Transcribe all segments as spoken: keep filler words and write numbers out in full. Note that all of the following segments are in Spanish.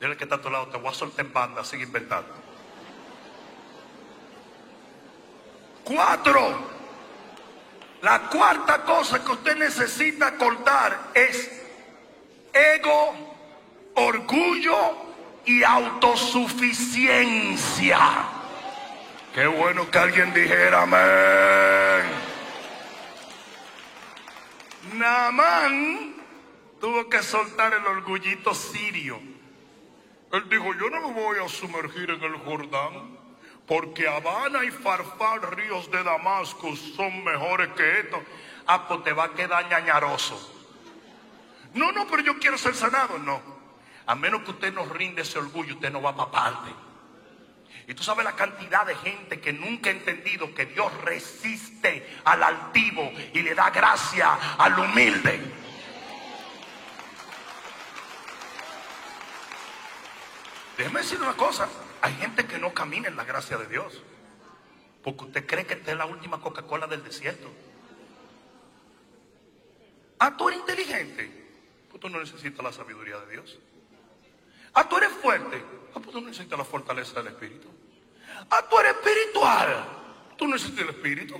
Dile que está a tu lado, te voy a soltar en banda, sigue inventando. Cuatro. La cuarta cosa que usted necesita cortar es ego, orgullo y autosuficiencia. Qué bueno que alguien dijera amén. Naamán tuvo que soltar el orgullito sirio. Él dijo, yo no me voy a sumergir en el Jordán, porque Habana y Farfar, ríos de Damasco, son mejores que esto. Ah, pues te va a quedar ñañaroso. No, no, pero yo quiero ser sanado. No, a menos que usted nos rinde ese orgullo, usted no va para parte. Y tú sabes la cantidad de gente que nunca ha entendido que Dios resiste al altivo y le da gracia al humilde. Déjeme decir una cosa. Hay gente que no camina en la gracia de Dios porque usted cree que esta es la última Coca-Cola del desierto. Ah, tú eres inteligente, pues tú no necesitas la sabiduría de Dios. Ah, tú eres fuerte, ah, pues tú no necesitas la fortaleza del Espíritu. Ah, tú eres espiritual, tú no necesitas el Espíritu.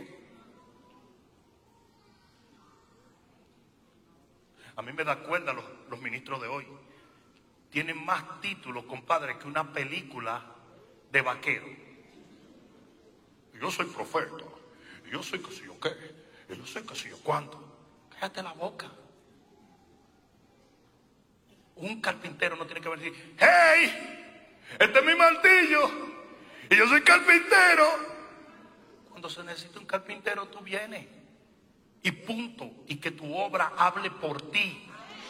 A mí me da cuenta los, los ministros de hoy. Tienen más títulos, compadre, que una película de vaquero. Yo soy profeta, yo soy que si yo qué, yo soy que si yo cuánto. Cállate la boca. Un carpintero no tiene que decir, hey, este es mi martillo y yo soy carpintero. Cuando se necesita un carpintero, tú vienes y punto, y que tu obra hable por ti.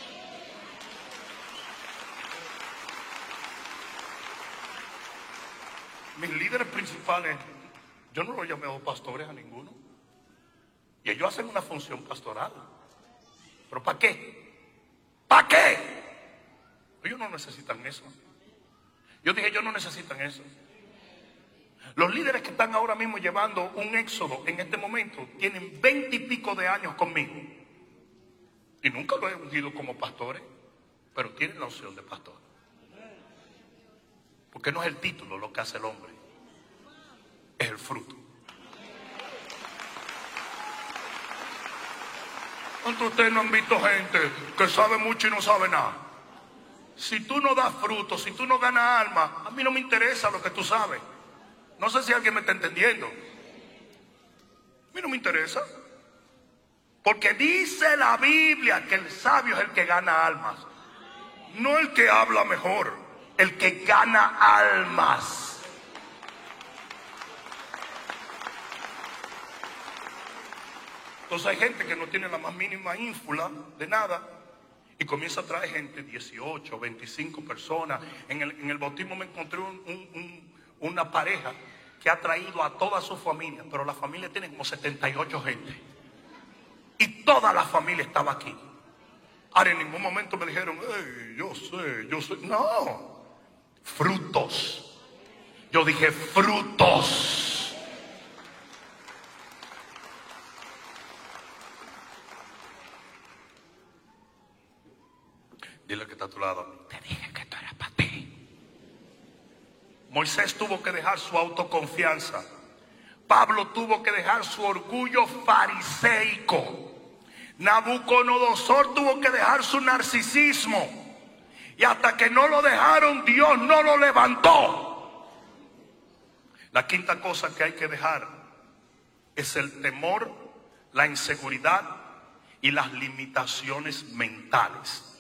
Mis líderes principales, yo no los he llamado pastores a ninguno. Y ellos hacen una función pastoral. ¿Pero para qué? ¿Para qué? Ellos no necesitan eso. Yo dije, ellos no necesitan eso. Los líderes que están ahora mismo llevando un éxodo en este momento tienen veinte y pico de años conmigo. Y nunca los he ungido como pastores, pero tienen la unción de pastor. Porque no es el título lo que hace el hombre, es el fruto. ¿Cuántos de ustedes no han visto gente que sabe mucho y no sabe nada? Si tú no das fruto, si tú no ganas alma, a mí no me interesa lo que tú sabes. No sé si alguien me está entendiendo. A mí no me interesa. Porque dice la Biblia que el sabio es el que gana almas, no el que habla mejor. El que gana almas. Entonces hay gente que no tiene la más mínima ínfula de nada y comienza a traer gente, dieciocho, veinticinco personas. En el, en el bautismo me encontré un, un, un, una pareja que ha traído a toda su familia, pero la familia tiene como setenta y ocho gente. Y toda la familia estaba aquí. Ahora en ningún momento me dijeron, hey, yo sé, yo sé. No. Frutos. Yo dije frutos. Dile que está a tu lado. Te dije que esto era para ti. Moisés tuvo que dejar su autoconfianza. Pablo tuvo que dejar su orgullo fariseico. Nabucodonosor tuvo que dejar su narcisismo. Y hasta que no lo dejaron, Dios no lo levantó. La quinta cosa que hay que dejar es el temor, la inseguridad y las limitaciones mentales.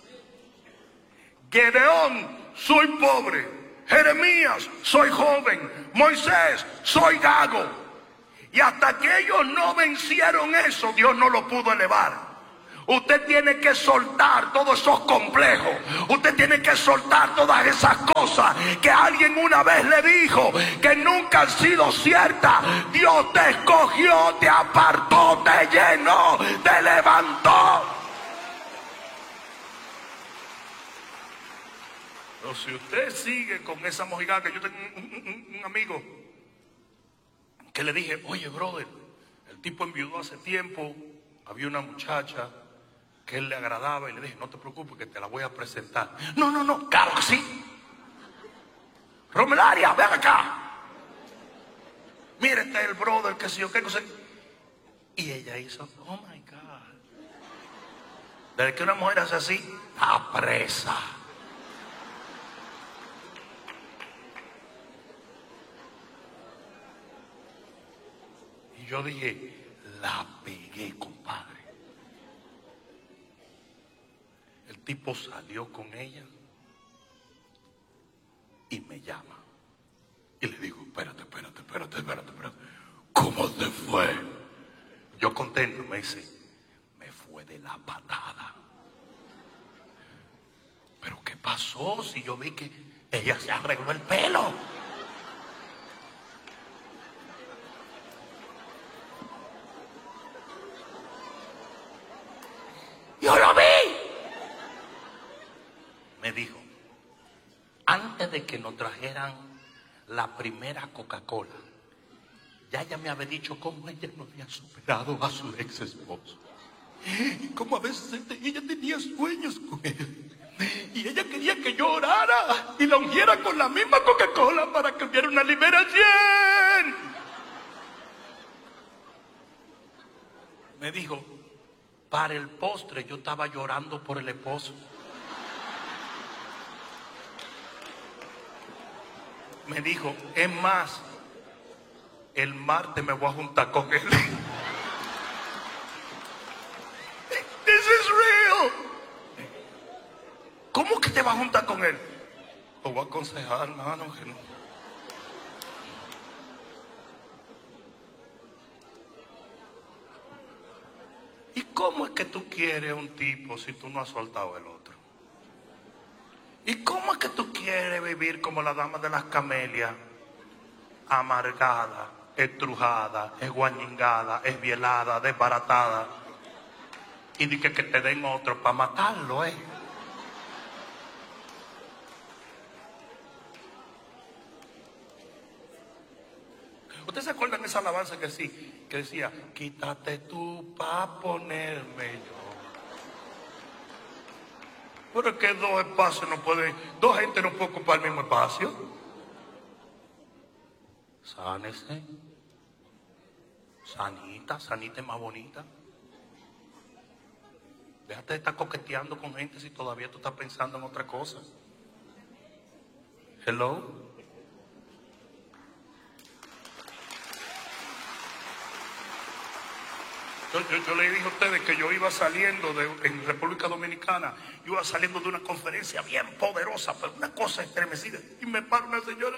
Gedeón, soy pobre. Jeremías, soy joven. Moisés, soy gago. Y hasta que ellos no vencieron eso, Dios no lo pudo elevar. Usted tiene que soltar todos esos complejos. Usted tiene que soltar todas esas cosas que alguien una vez le dijo que nunca han sido ciertas. Dios te escogió, te apartó, te llenó, te levantó. Pero si usted sigue con esa mojiganga, yo tengo un, un, un amigo que le dije, oye brother, el tipo enviudó hace tiempo, había una muchacha que él le agradaba y le dije, no te preocupes que te la voy a presentar. No, no, no, claro que sí. Romelaria, ven acá. Mire, este es el brother, que si yo qué cosa. Y ella hizo, oh my God. Desde que una mujer hace así, está presa. Y yo dije, la pegué, compadre. El tipo salió con ella y me llama. Y le digo, espérate, espérate, espérate, espérate, espérate. ¿Cómo te fue? Yo contento, me dice, me fue de la patada. ¿Pero qué pasó? Si yo vi que ella se arregló el pelo. Yo lo vi. Me dijo, antes de que nos trajeran la primera Coca-Cola, ya ella me había dicho cómo ella no había superado a su ex esposo. Y cómo a veces ella tenía sueños con él. Y ella quería que yo orara y la ungiera con la misma Coca-Cola para que hubiera una liberación. Me dijo, para el postre yo estaba llorando por el esposo. Me dijo, es más, el martes me voy a juntar con él. This is real. ¿Cómo que te vas a juntar con él? Lo voy a aconsejar, hermano, que no. ¿Y cómo es que tú quieres un tipo si tú no has soltado el otro? ¿Y cómo es que tú quieres vivir como la dama de las camelias? Amargada, estrujada, esguañingada, esbielada, desbaratada. Y di que, que te den otro para matarlo, ¿eh? ¿Ustedes se acuerdan de esa alabanza que sí, que decía, quítate tú pa' ponerme yo? Pero es que dos espacios no pueden, dos gente no puede ocupar el mismo espacio. Sánese. Sanita, sanita es más bonita. Déjate de estar coqueteando con gente si todavía tú estás pensando en otra cosa. Hello. Yo, yo, yo le dije a ustedes que yo iba saliendo de, en República Dominicana, yo iba saliendo de una conferencia bien poderosa, pero una cosa estremecida, y me para una señora.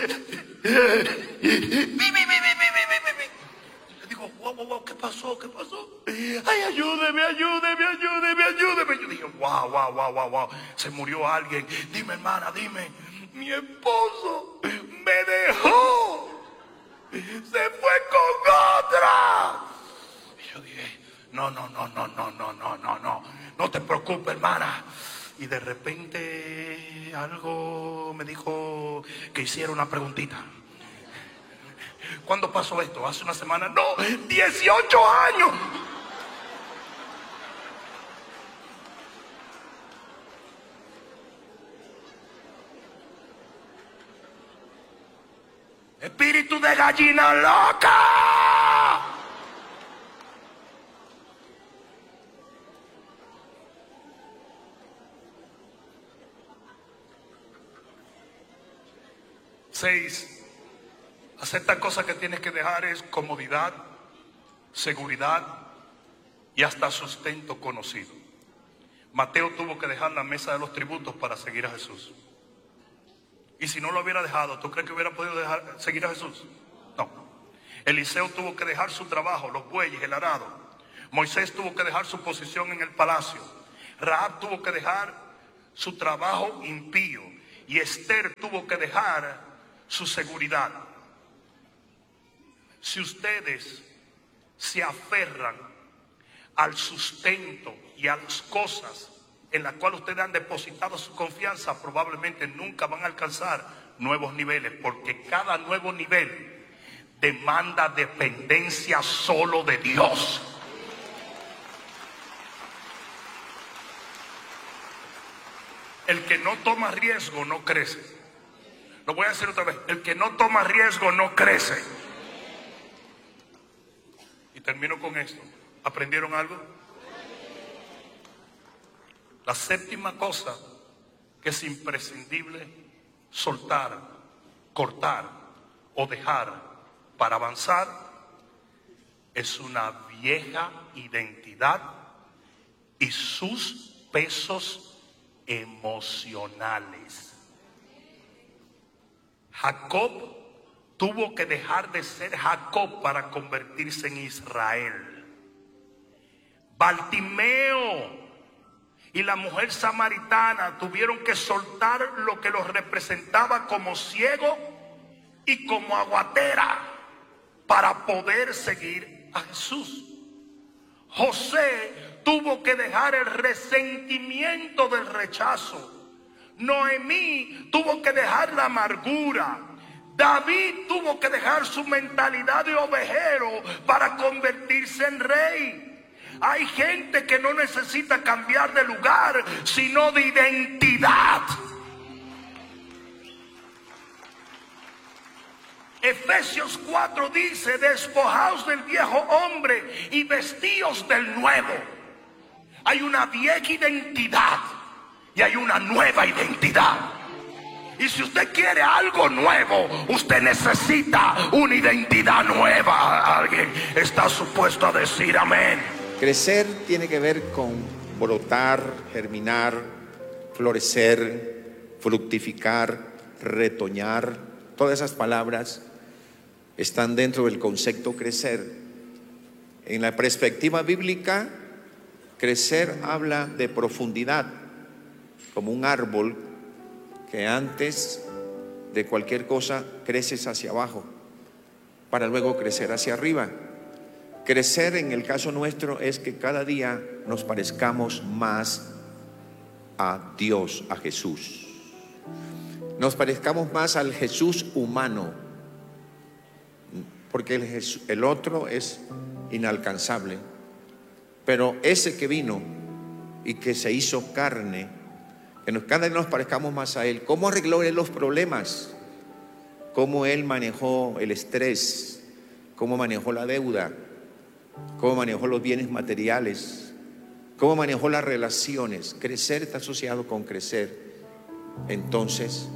Le digo, wow, wow, wow, ¿qué pasó? ¿Qué pasó? Ay, ayúdeme, ayúdeme, ayúdeme, ayúdeme. Yo dije, wow, wow, wow, wow, wow, se murió alguien. Dime, hermana, dime, mi esposo me dejó, se fue con otra. Yo dije, no, no, no, no, no, no, no, no, no, no te preocupes, hermana. Y de repente algo me dijo que hiciera una preguntita. ¿Cuándo pasó esto? ¿Hace una semana? No, dieciocho años. Espíritu de gallina loca. Seis, acepta cosas que tienes que dejar es comodidad, seguridad y hasta sustento conocido. Mateo tuvo que dejar la mesa de los tributos para seguir a Jesús. Y si no lo hubiera dejado, ¿tú crees que hubiera podido dejar, seguir a Jesús? No. Eliseo tuvo que dejar su trabajo, los bueyes, el arado. Moisés tuvo que dejar su posición en el palacio. Rahab tuvo que dejar su trabajo impío. Y Esther tuvo que dejar su seguridad. Si ustedes se aferran al sustento y a las cosas en las cuales ustedes han depositado su confianza, probablemente nunca van a alcanzar nuevos niveles, porque cada nuevo nivel demanda dependencia solo de Dios. El que no toma riesgo no crece. Lo voy a decir otra vez. El que no toma riesgo no crece. Y termino con esto. ¿Aprendieron algo? La séptima cosa que es imprescindible soltar, cortar o dejar para avanzar es una vieja identidad y sus pesos emocionales. Jacob tuvo que dejar de ser Jacob para convertirse en Israel. Bartimeo y la mujer samaritana tuvieron que soltar lo que los representaba como ciego y como aguatera para poder seguir a Jesús. José tuvo que dejar el resentimiento del rechazo. Noemí tuvo que dejar la amargura. David tuvo que dejar su mentalidad de ovejero para convertirse en rey. Hay gente que no necesita cambiar de lugar, sino de identidad. Efesios cuatro dice: despojaos del viejo hombre y vestíos del nuevo. Hay una vieja identidad y hay una nueva identidad. Y si usted quiere algo nuevo, usted necesita una identidad nueva. Alguien está supuesto a decir amén. Crecer tiene que ver con brotar, germinar, florecer, fructificar, retoñar. Todas esas palabras están dentro del concepto crecer. En la perspectiva bíblica, crecer habla de profundidad, como un árbol que antes de cualquier cosa creces hacia abajo para luego crecer hacia arriba. Crecer en el caso nuestro es que cada día nos parezcamos más a Dios, a Jesús. Nos parezcamos más al Jesús humano, porque el, Jesús, el otro es inalcanzable. Pero ese que vino y que se hizo carne, que nos, cada día nos parezcamos más a Él. ¿Cómo arregló Él los problemas? ¿Cómo Él manejó el estrés? ¿Cómo manejó la deuda? ¿Cómo manejó los bienes materiales? ¿Cómo manejó las relaciones? Crecer está asociado con crecer. Entonces,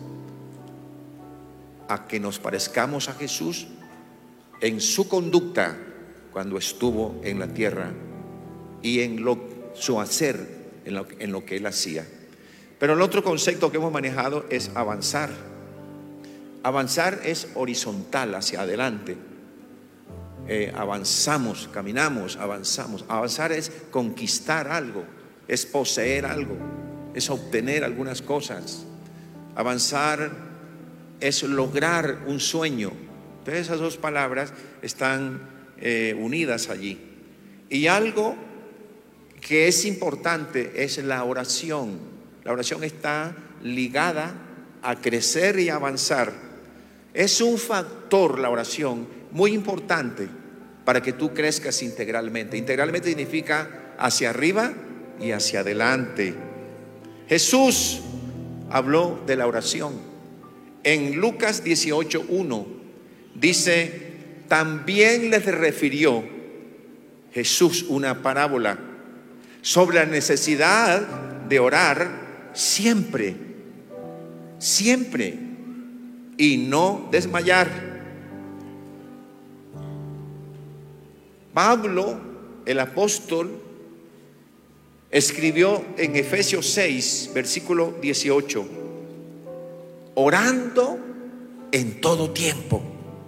a que nos parezcamos a Jesús en su conducta cuando estuvo en la tierra y en lo, su hacer, en lo, en lo que Él hacía. Pero el otro concepto que hemos manejado es avanzar. Avanzar es horizontal, hacia adelante. Eh, avanzamos, caminamos, avanzamos. Avanzar es conquistar algo, es poseer algo, es obtener algunas cosas. Avanzar es lograr un sueño. Entonces esas dos palabras están eh, unidas allí. Y algo que es importante es la oración. La oración está ligada a crecer y avanzar. Es un factor, la oración, muy importante para que tú crezcas integralmente. Integralmente significa hacia arriba y hacia adelante. Jesús habló de la oración. En Lucas dieciocho uno dice: también les refirió Jesús una parábola sobre la necesidad de orar siempre, siempre, y no desmayar. Pablo, el apóstol, escribió en Efesios seis, versículo dieciocho: orando en todo tiempo,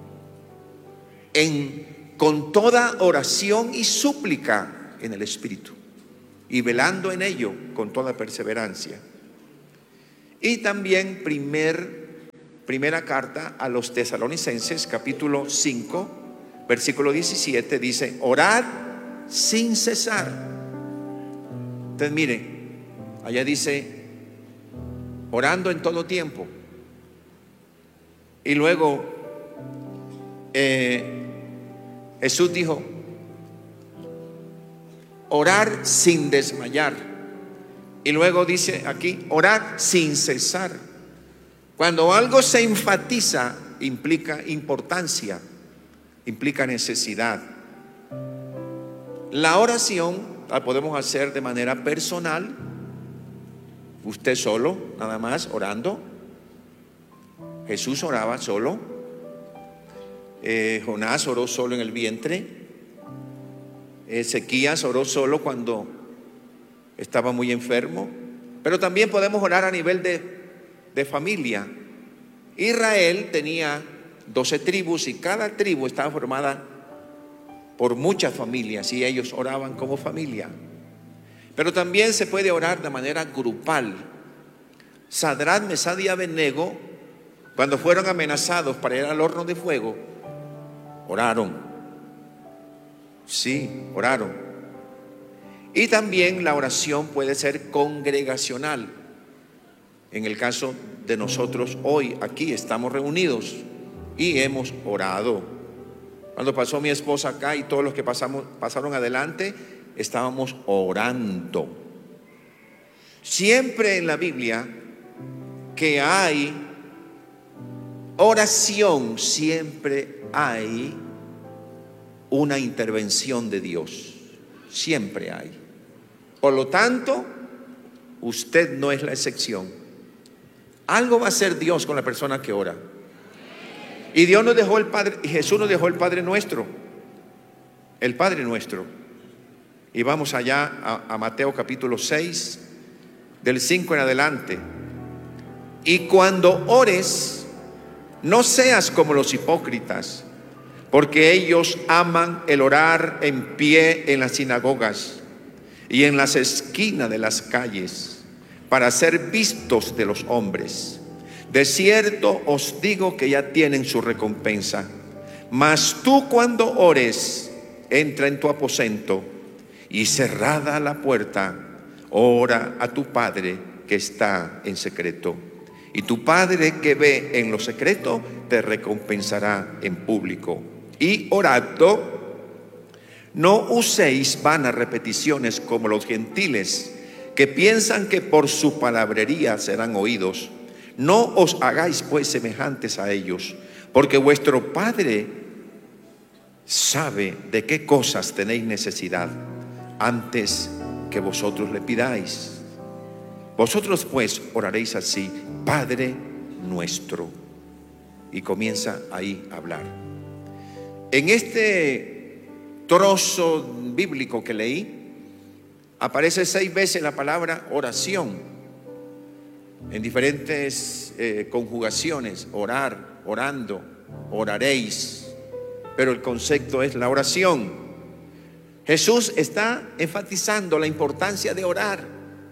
en, con toda oración y súplica en el Espíritu, y velando en ello con toda perseverancia. Y también primer, primera carta a los Tesalonicenses, capítulo cinco, versículo diecisiete, dice: orad sin cesar. Entonces mire, allá dice orando en todo tiempo. Y luego eh, Jesús dijo: orar sin desmayar. Y luego dice aquí: orar sin cesar. Cuando algo se enfatiza, implica importancia, implica necesidad. La oración la podemos hacer de manera personal, usted solo, nada más, orando. Jesús oraba solo, eh, Jonás oró solo en el vientre, Ezequías oró solo cuando estaba muy enfermo. Pero también podemos orar a nivel de, de familia. Israel tenía doce tribus y cada tribu estaba formada por muchas familias y ellos oraban como familia. Pero también se puede orar de manera grupal. Sadrach, Mesach y Abednego, cuando fueron amenazados para ir al horno de fuego, oraron. Sí, oraron. Y también la oración puede ser congregacional. En el caso de nosotros hoy aquí estamos reunidos y hemos orado. Cuando pasó mi esposa acá y todos los que pasamos, pasaron adelante, estábamos orando. Siempre en la Biblia que hay oración, siempre hay una intervención de Dios. Siempre hay. Por lo tanto, usted no es la excepción. Algo va a hacer Dios con la persona que ora. Y Dios nos dejó el Padre, Jesús nos dejó el Padre Nuestro. El Padre Nuestro. Y vamos allá a, a Mateo capítulo seis, del cinco en adelante. Y cuando ores, no seas como los hipócritas, porque ellos aman el orar en pie en las sinagogas y en las esquinas de las calles, para ser vistos de los hombres. De cierto os digo que ya tienen su recompensa. Mas tú, cuando ores, entra en tu aposento y cerrada la puerta, ora a tu Padre que está en secreto. Y tu Padre que ve en lo secreto te recompensará en público. Y orando, no uséis vanas repeticiones como los gentiles, que piensan que por su palabrería serán oídos. No os hagáis pues semejantes a ellos, porque vuestro Padre sabe de qué cosas tenéis necesidad antes que vosotros le pidáis. Vosotros pues oraréis así: Padre nuestro. Y comienza ahí a hablar. En este trozo bíblico que leí, aparece seis veces la palabra oración, en diferentes eh, conjugaciones: orar, orando, oraréis. Pero el concepto es la oración. Jesús está enfatizando la importancia de orar.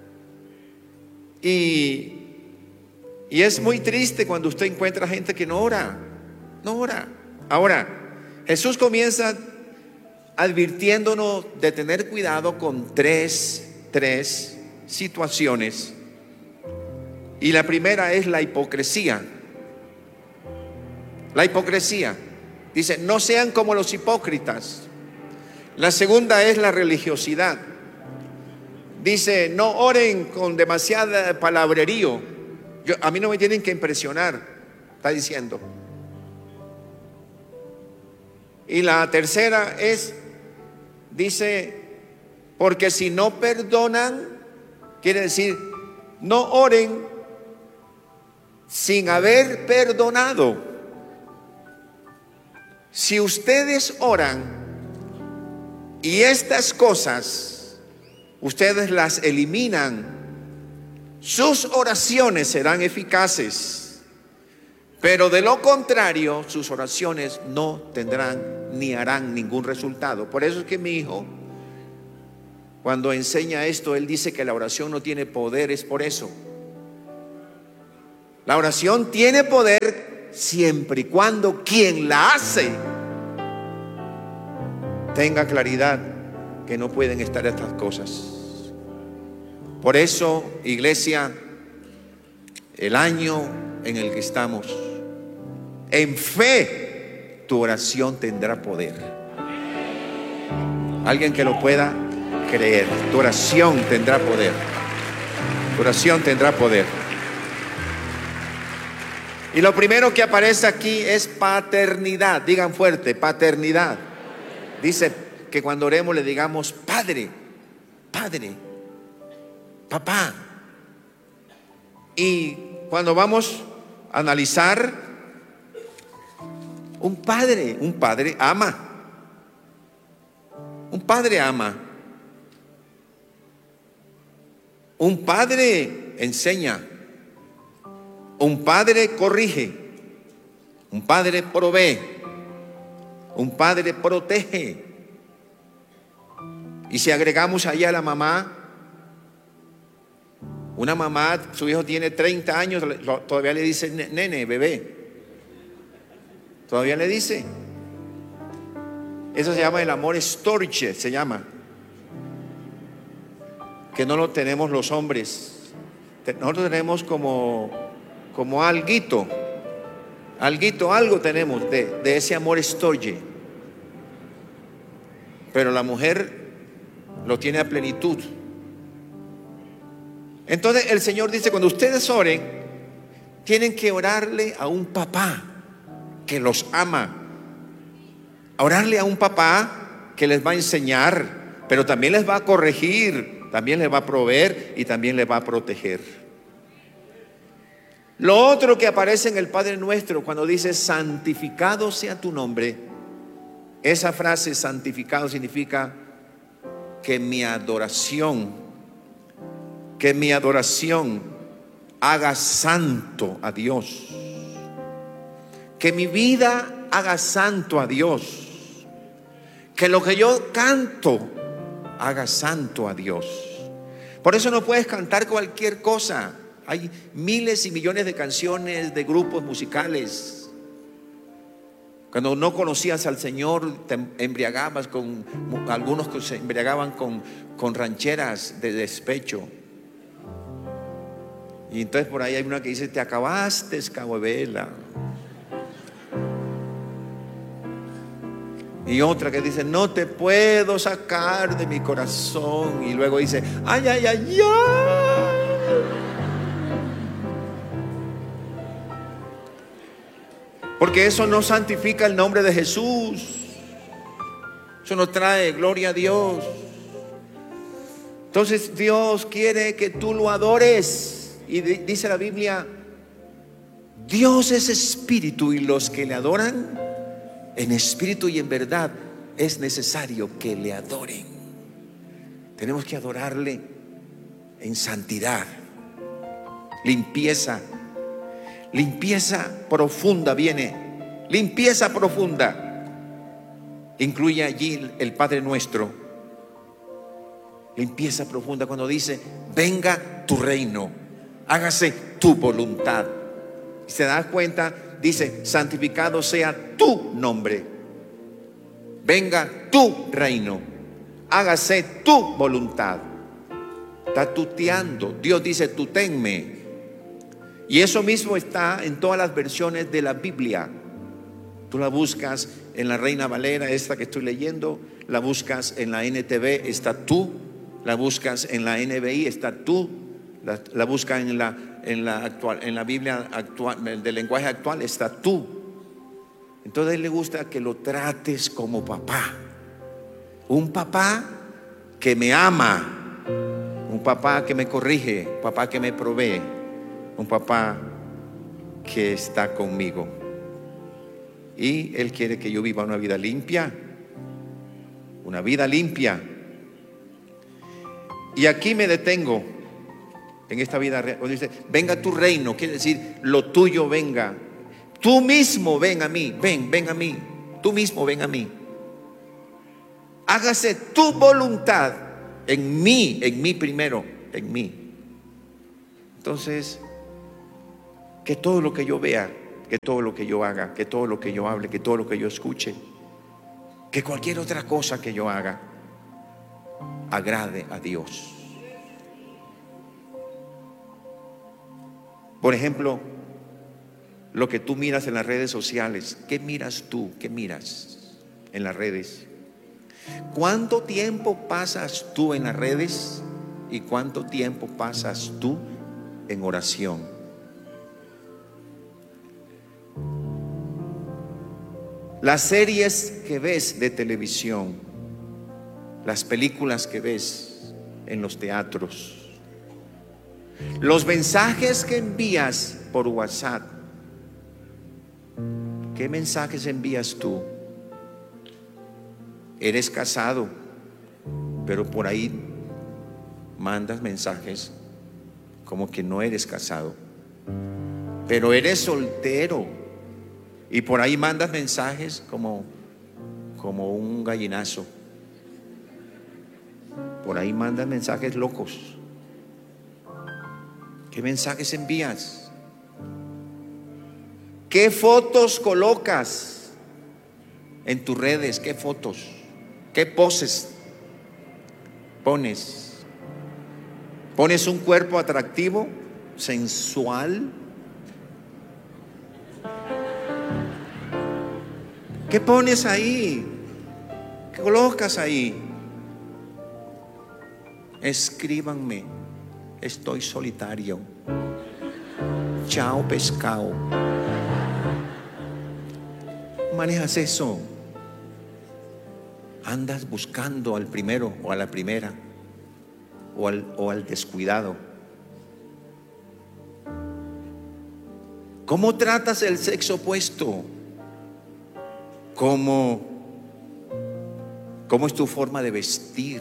Y, y es muy triste cuando usted encuentra gente que no ora, no ora. Ahora, Jesús comienza advirtiéndonos de tener cuidado con tres, tres situaciones. Y la primera es la hipocresía. La hipocresía. Dice, no sean como los hipócritas. La segunda es la religiosidad. Dice, no oren con demasiada palabrerío. Yo, a mí no me tienen que impresionar, está diciendo. Y la tercera es, dice, porque si no perdonan, quiere decir, no oren sin haber perdonado. Si ustedes oran y estas cosas ustedes las eliminan, sus oraciones serán eficaces. Pero de lo contrario, sus oraciones no tendrán ni harán ningún resultado. Por eso es que mi hijo, cuando enseña esto, él dice que la oración no tiene poder. Es por eso. La oración tiene poder siempre y cuando quien la hace tenga claridad que no pueden estar estas cosas. Por eso, iglesia, el año en el que estamos, en fe, tu oración tendrá poder. Alguien que lo pueda creer. Tu oración tendrá poder. Tu oración tendrá poder. Y lo primero que aparece aquí es paternidad. Digan fuerte, paternidad. Dice que cuando oremos le digamos Padre, Padre, Papá. Y cuando vamos a analizar, un padre, un padre ama. Un padre ama. Un padre enseña. Un padre corrige. Un padre provee. Un padre protege. Y si agregamos allá a la mamá, una mamá, su hijo tiene treinta años, todavía le dice nene, bebé. Todavía le dice. Eso se llama el amor storge, se llama. Que no lo tenemos los hombres. Nosotros tenemos como, como alguito. Alguito, algo tenemos de, de ese amor storge. Pero la mujer lo tiene a plenitud. Entonces el Señor dice, cuando ustedes oren, tienen que orarle a un papá que los ama. Orarle a un papá que les va a enseñar, pero también les va a corregir, también les va a proveer y también les va a proteger. Lo otro que aparece en el Padre Nuestro cuando dice santificado sea tu nombre, esa frase santificado significa que mi adoración, que mi adoración haga santo a Dios, que mi vida haga santo a Dios, que lo que yo canto haga santo a Dios. Por eso no puedes cantar cualquier cosa. Hay miles y millones de canciones, de grupos musicales. Cuando no conocías al Señor, te embriagabas con algunos que se embriagaban con, con rancheras de despecho. Y entonces por ahí hay una que dice: te acabaste, cabuevela. Y otra que dice: no te puedo sacar de mi corazón. Y luego dice: ay, ay, ay, ay. Porque eso no santifica el nombre de Jesús. Eso no trae gloria a Dios. Entonces Dios quiere que tú lo adores. Y dice la Biblia: Dios es espíritu, y los que le adoran en espíritu y en verdad es necesario que le adoren. Tenemos que adorarle en santidad, limpieza. Limpieza profunda viene. Limpieza profunda incluye allí el Padre Nuestro. Limpieza profunda cuando dice: venga tu reino, hágase tu voluntad. Y se da cuenta, dice: santificado sea tu nombre, venga tu reino, hágase tu voluntad. Está tuteando. Dios dice: tuténme. Y eso mismo está en todas las versiones de la Biblia. Tú la buscas en la Reina Valera, esta que estoy leyendo, la buscas en la N T V, está tú, la buscas en la N B I, está tú, la, la buscas en la, en la actual, en la Biblia actual, del lenguaje actual, está tú. Entonces a él le gusta que lo trates como papá. Un papá que me ama, un papá que me corrige, un papá que me provee, un papá que está conmigo. Y Él quiere que yo viva una vida limpia, una vida limpia. Y aquí me detengo en esta vida real. Cuando dice: venga tu reino, quiere decir lo tuyo venga. Tú mismo ven a mí, ven, ven a mí. Tú mismo ven a mí. Hágase tu voluntad en mí, en mí primero, en mí. Entonces, que todo lo que yo vea, que todo lo que yo haga, que todo lo que yo hable, que todo lo que yo escuche, que cualquier otra cosa que yo haga agrade a Dios. Por ejemplo, lo que tú miras en las redes sociales. ¿Qué miras tú? ¿Qué miras en las redes? ¿Cuánto tiempo pasas tú en las redes? ¿Y cuánto tiempo pasas tú en oración? las series que ves de televisión, las películas que ves en los teatros, los mensajes que envías por WhatsApp. ¿Qué mensajes envías tú? Eres casado, pero por ahí mandas mensajes como que no eres casado, pero eres soltero y por ahí mandas mensajes como, como un gallinazo. Por ahí mandas mensajes locos. ¿Qué mensajes envías? ¿Qué fotos colocas en tus redes? ¿Qué fotos? ¿Qué poses pones? ¿Pones un cuerpo atractivo, sensual? ¿Qué pones ahí? ¿Qué colocas ahí? Escríbanme, estoy solitario. Chao pescado. Manejas eso. Andas buscando al primero o a la primera, o al, o al descuidado. ¿Cómo tratas el sexo opuesto? ¿Cómo, cómo es tu forma de vestir?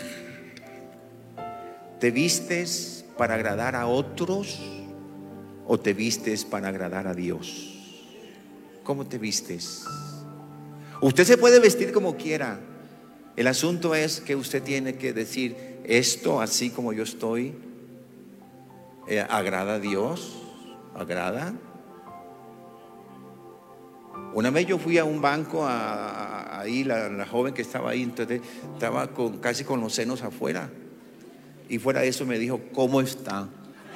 ¿Te vistes para agradar a otros o te vistes para agradar a Dios? ¿Cómo te vistes? Usted se puede vestir como quiera. El asunto es que usted tiene que decir: esto, así como yo estoy, eh, ¿agrada a Dios? ¿Agrada? Una vez yo fui a un banco, a, a, ahí la, la joven que estaba ahí, entonces estaba con, casi con los senos afuera. Y fuera de eso me dijo: ¿cómo está?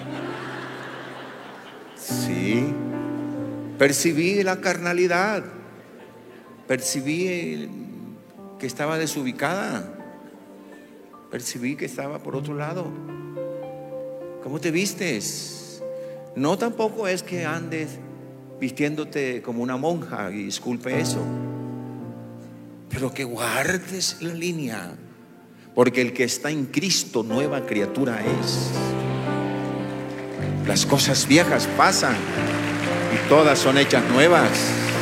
Sí, percibí la carnalidad, percibí que estaba desubicada, percibí que estaba por otro lado. ¿Cómo te vistes? No, tampoco es que andes vistiéndote como una monja, y disculpe eso, pero que guardes la línea, porque el que está en Cristo nueva criatura es. Las cosas viejas pasan y todas son hechas nuevas.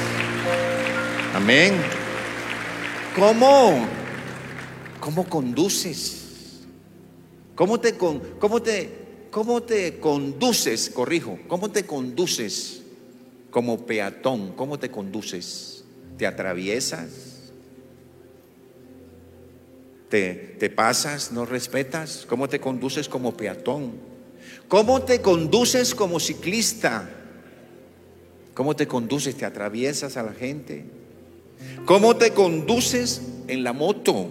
Amén. ¿Cómo? ¿Cómo conduces? ¿Cómo te, con, cómo te, cómo te conduces? Corrijo, ¿cómo te conduces como peatón? ¿Cómo te conduces? ¿Te atraviesas? ¿Te, te pasas? ¿No respetas? ¿Cómo te conduces como peatón? ¿Cómo te conduces como ciclista? ¿Cómo te conduces? ¿Te atraviesas a la gente? ¿Cómo te conduces en la moto?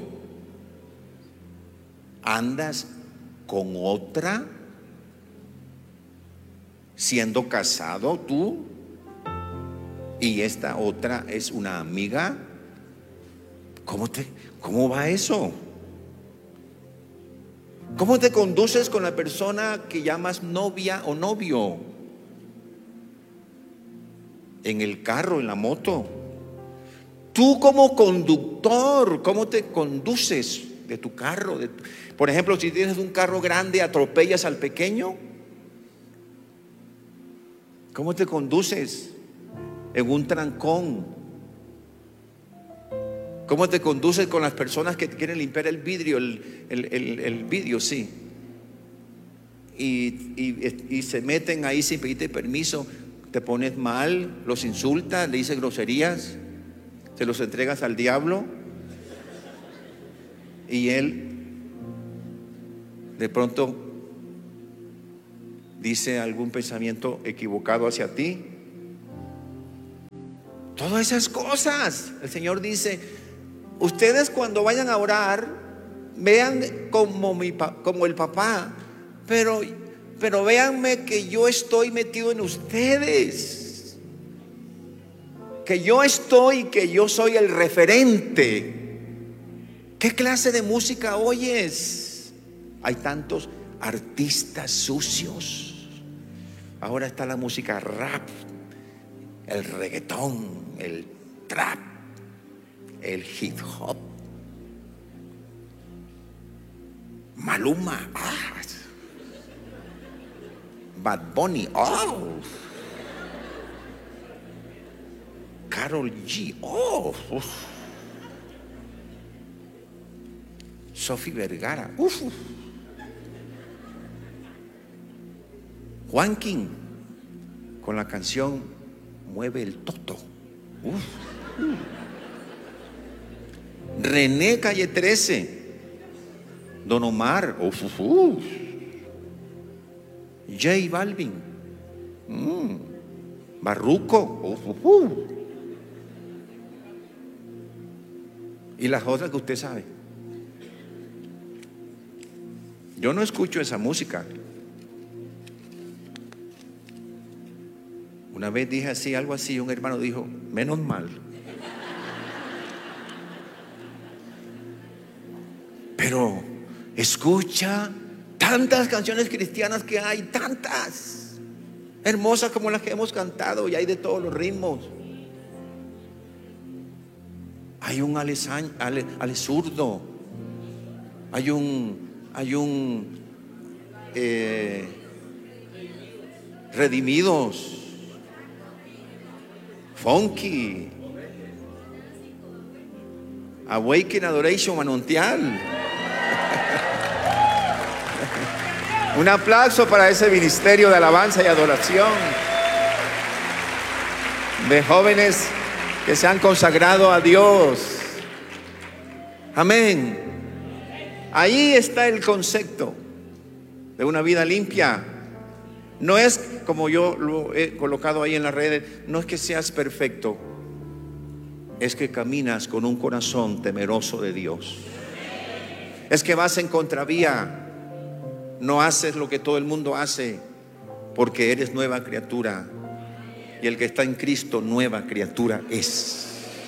¿Andas con otra? ¿Siendo casado tú? ¿Y esta otra es una amiga? ¿Cómo te, cómo va eso? ¿Cómo te conduces con la persona que llamas novia o novio? En el carro, en la moto. Tú como conductor, ¿cómo te conduces de tu carro? De tu... Por ejemplo, si tienes un carro grande, ¿atropellas al pequeño? ¿Cómo te conduces en un trancón? ¿Cómo te conduces con las personas que te quieren limpiar el vidrio? El, el, el, el vidrio, sí. Y, y, y se meten ahí sin pedirte permiso. Te pones mal, los insultas, le dices groserías, se los entregas al diablo. Y él de pronto dice algún pensamiento equivocado hacia ti. Todas esas cosas. El Señor dice: ustedes cuando vayan a orar, vean como, mi, como el papá, pero, pero véanme que yo estoy metido en ustedes, que yo estoy, que yo soy el referente. ¿Qué clase de música oyes? Hay tantos artistas sucios. Ahora está la música rap, el reggaetón, el trap. el hip hop. Maluma, ah. Bad Bunny, oh. Karol G, oh. Uf. Sofía Vergara, uf. Juanquín con la canción Mueve el Toto, uf. René Calle trece, Don Omar, uf, uf, uf. J Balvin, mm. Barruco, uf, uf, uf. Y las otras que usted sabe. Yo no escucho esa música. Una vez dije así, algo así, y un hermano dijo, menos mal. Pero escucha tantas canciones cristianas que hay, tantas hermosas como las que hemos cantado, y hay de todos los ritmos. Hay un alesañ, ale, ale zurdo, hay un hay un eh, redimidos, funky, Awaken Adoration Manantial. Un aplauso para ese ministerio de alabanza y adoración de jóvenes que se han consagrado a Dios. Amén. Ahí está el concepto de una vida limpia. No es como yo lo he colocado ahí en las redes, no es que seas perfecto, es que caminas con un corazón temeroso de Dios. Es que vas en contravía. No haces lo que todo el mundo hace, porque eres nueva criatura, y el que está en Cristo nueva criatura es.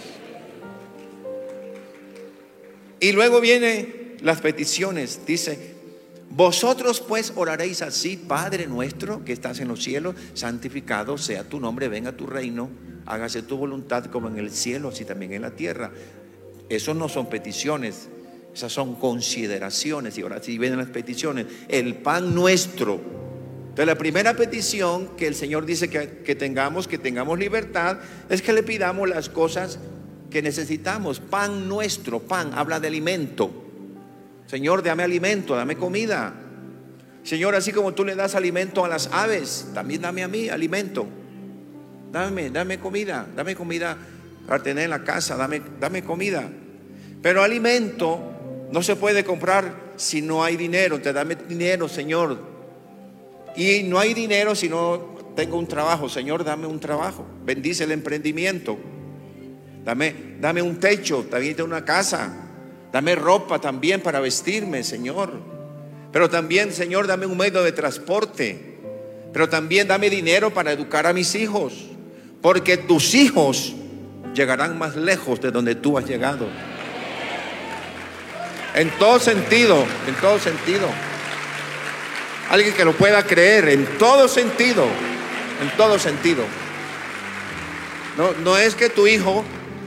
Y luego vienen las peticiones. Dice: vosotros pues oraréis así: Padre nuestro que estás en los cielos, santificado sea tu nombre, venga tu reino, hágase tu voluntad como en el cielo, así también en la tierra. Esos no son peticiones, esas son consideraciones. Y ahora sí vienen las peticiones. El pan nuestro. Entonces la primera petición que el Señor dice que, que tengamos, que tengamos libertad, es que le pidamos las cosas que necesitamos. Pan nuestro, pan, habla de alimento. Señor, dame alimento, dame comida. Señor, así como tú le das alimento a las aves, también dame a mí alimento. Dame, dame comida, dame comida para tener en la casa, dame, dame comida. Pero alimento no se puede comprar si no hay dinero. Te dame dinero, Señor. Y no hay dinero si no tengo un trabajo. Señor, dame un trabajo. Bendice el emprendimiento. Dame, dame un techo, también una casa. Dame ropa también para vestirme, Señor. Pero también, Señor, dame un medio de transporte. Pero también dame dinero para educar a mis hijos, porque tus hijos llegarán más lejos de donde tú has llegado. En todo sentido, en todo sentido. Alguien que lo pueda creer, en todo sentido, en todo sentido. No, no es que tu hijo,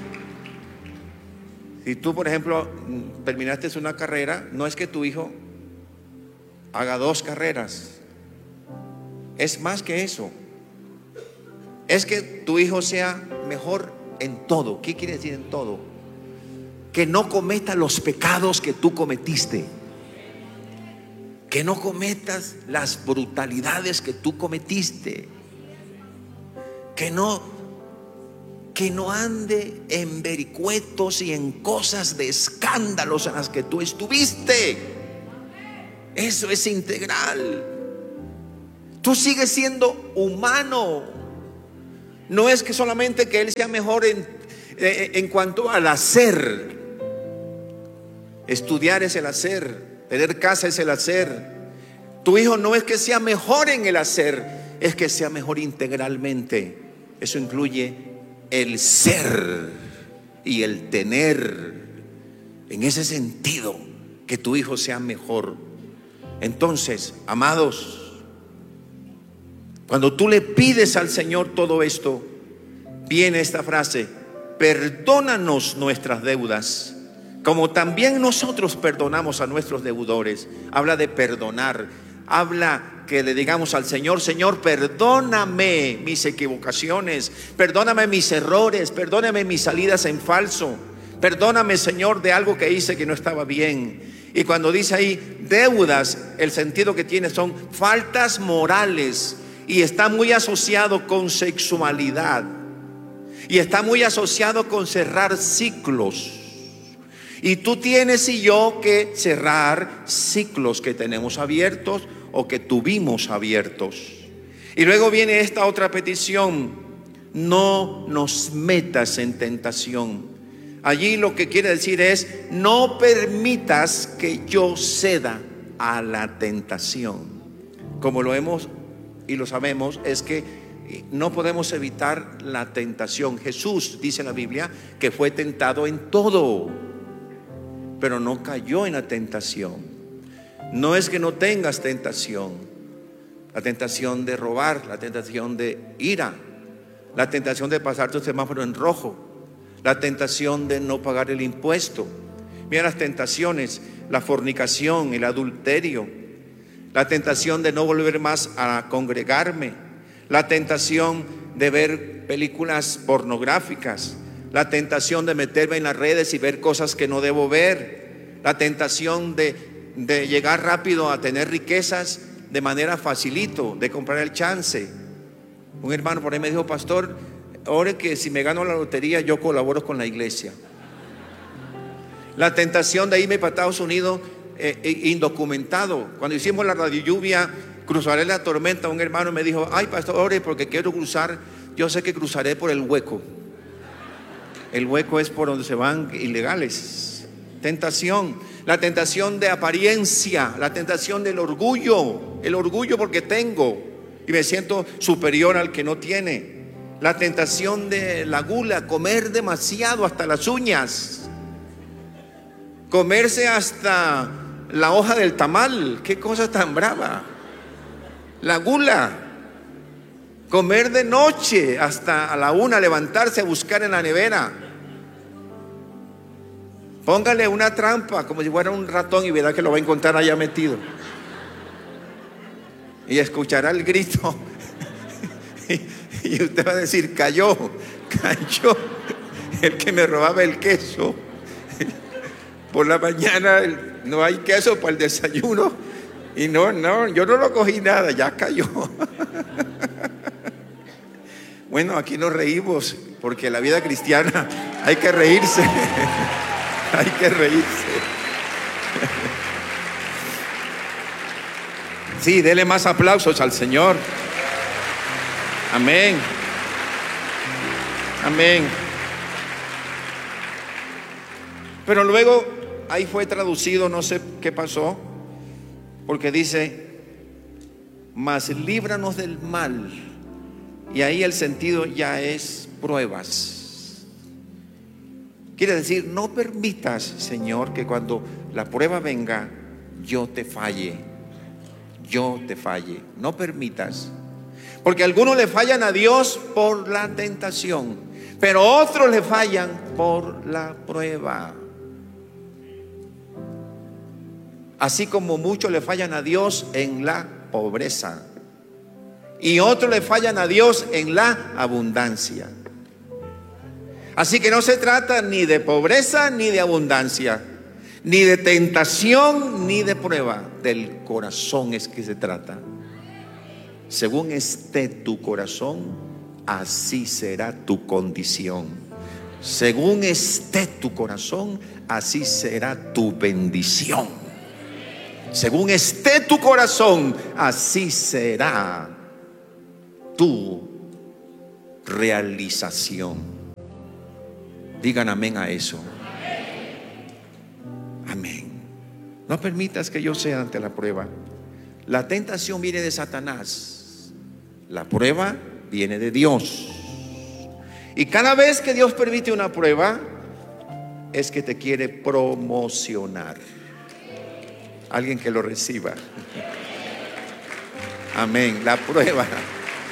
si tú por ejemplo terminaste una carrera, no es que tu hijo haga dos carreras. Es más que eso. Es que tu hijo sea mejor en todo. ¿Qué quiere decir en todo? Que no cometa los pecados que tú cometiste. Que no cometas las brutalidades que tú cometiste. Que no, que no ande en vericuetos y en cosas de escándalos en las que tú estuviste. Eso es integral. Tú sigues siendo humano. No es que solamente que él sea mejor en, en cuanto al hacer. Estudiar es el hacer, tener casa es el hacer. Tu hijo no es que sea mejor en el hacer, es que sea mejor integralmente. Eso incluye el ser y el tener. En ese sentido, que tu hijo sea mejor. Entonces, amados, cuando tú le pides al Señor todo esto, viene esta frase: perdónanos nuestras deudas, como también nosotros perdonamos a nuestros deudores. Habla de perdonar, habla que le digamos al Señor: Señor, perdóname mis equivocaciones, perdóname mis errores, perdóname mis salidas en falso, perdóname, Señor, de algo que hice que no estaba bien. Y cuando dice ahí deudas, el sentido que tiene son faltas morales, y está muy asociado con sexualidad, y está muy asociado con cerrar ciclos. Y tú tienes y yo que cerrar ciclos que tenemos abiertos o que tuvimos abiertos. Y luego viene esta otra petición: no nos metas en tentación. Allí lo que quiere decir es: no permitas que yo ceda a la tentación. Como lo hemos y lo sabemos, es que no podemos evitar la tentación. Jesús, dice la Biblia, que fue tentado en todo, pero no cayó en la tentación. No es que no tengas tentación: la tentación de robar, la tentación de ira, la tentación de pasar tu semáforo en rojo, la tentación de no pagar el impuesto. Mira las tentaciones: la fornicación, el adulterio, la tentación de no volver más a congregarme, la tentación de ver películas pornográficas, la tentación de meterme en las redes y ver cosas que no debo ver, la tentación de, de llegar rápido a tener riquezas de manera facilito, de comprar el chance. Un hermano por ahí me dijo: pastor, ore que si me gano la lotería yo colaboro con la iglesia. La tentación de irme para Estados Unidos eh, eh, indocumentado. Cuando hicimos la radio lluvia, cruzaré la tormenta, un hermano me dijo: ay, pastor, ore porque quiero cruzar. Yo sé que cruzaré por el hueco. El hueco es por donde se van ilegales. Tentación, la tentación de apariencia, la tentación del orgullo, el orgullo porque tengo y me siento superior al que no tiene. La tentación de la gula, comer demasiado hasta las uñas, comerse hasta la hoja del tamal. Qué cosa tan brava. La gula, comer de noche hasta a la una, levantarse a buscar en la nevera. Póngale una trampa como si fuera un ratón y verá que lo va a encontrar allá metido. Y escuchará el grito. Y usted va a decir: cayó, cayó el que me robaba el queso. Por la mañana no hay queso para el desayuno. Y no, no, yo no lo cogí nada, ya cayó. Bueno, aquí nos reímos porque la vida cristiana hay que reírse. Hay que reírse. Sí, dele más aplausos al Señor. Amén. Amén. Pero luego ahí fue traducido, no sé qué pasó, porque dice: mas líbranos del mal. Y ahí el sentido ya es pruebas. Quiere decir: no permitas, Señor, que cuando la prueba venga yo te falle. Yo te falle. No permitas. Porque algunos le fallan a Dios por la tentación, pero otros le fallan por la prueba. Así como muchos le fallan a Dios en la pobreza y otros le fallan a Dios en la abundancia. Así que no se trata ni de pobreza ni de abundancia, ni de tentación ni de prueba. Del corazón es que se trata. Según esté tu corazón, así será tu condición. Según esté tu corazón, así será tu bendición. Según esté tu corazón, así será tu realización. Digan amén a eso. Amén. No permitas que yo sea ante la prueba. La tentación viene de Satanás. La prueba viene de Dios. Y cada vez que Dios permite una prueba, es que te quiere promocionar. Alguien que lo reciba. Amén. La prueba